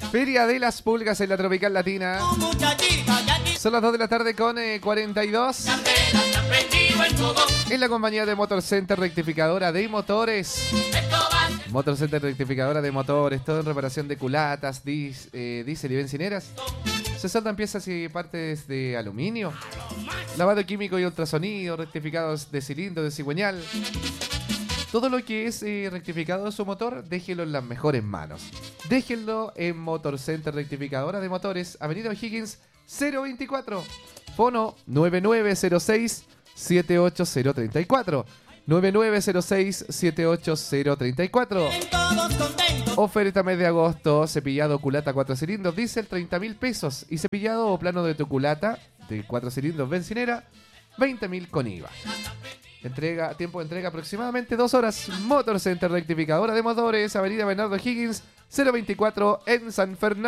Feria de las Pulgas en la Tropical Latina. Son las 2 de la tarde con 42. En la compañía de Motor Center Rectificadora de Motores. Motor Center Rectificadora de Motores, todo en reparación de culatas, diésel y bencineras. Se soldan piezas y partes de aluminio. Lavado químico y ultrasonido, rectificados de cilindro, de cigüeñal. Todo lo que es rectificado de su motor, déjenlo en las mejores manos. Déjenlo en Motor Center Rectificadora de Motores, Avenida O'Higgins 024. Fono 9906-78034. 9906-78034. Oferta mes de agosto, cepillado culata 4 cilindros, diésel 30.000 pesos. Y cepillado o plano de tu culata de 4 cilindros bencinera, 20.000 con IVA. Tiempo de entrega aproximadamente 2 horas. Motor Center Rectificadora de Motores, Avenida Bernardo Higgins 024 en San Fernando.